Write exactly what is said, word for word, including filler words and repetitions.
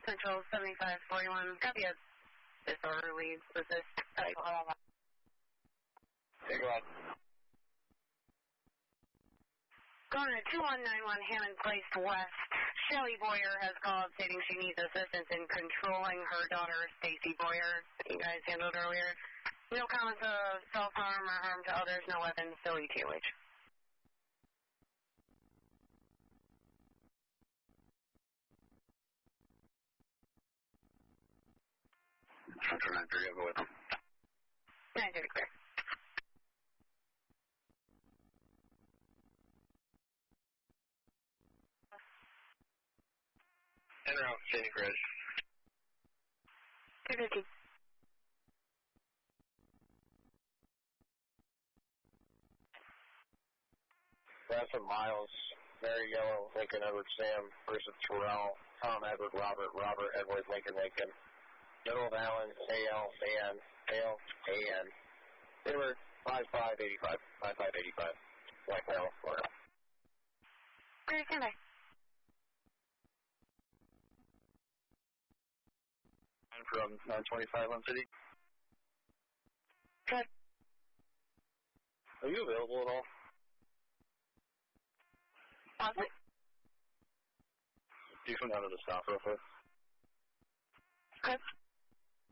Central seventy-five forty-one, copy a disorderly assist. Hey, go ahead. Going to two one nine one Hammond Place West. Shelly Boyer has called stating she needs assistance in controlling her daughter, Stacy Boyer, that you guys handled earlier. No comments of self-harm or harm to others, no weapons, still E T O H. Central nine three, go with them. nine thirty, clear. In route, Scenic Ridge. two fifty. Ransom Miles, Mary Yellow, Lincoln Edward Sam versus Terrell, Tom Edward Robert, Robert Edward Lincoln Lincoln. Middle of Allen, A L, A N, A L, A N. Edward, five five eighty-five, five five eighty-five. Black Bell, Florida. Clear, stand by. From nine twenty-five on City. Good. Are you available at all? Possibly. Do you come down to the stop real quick? Good.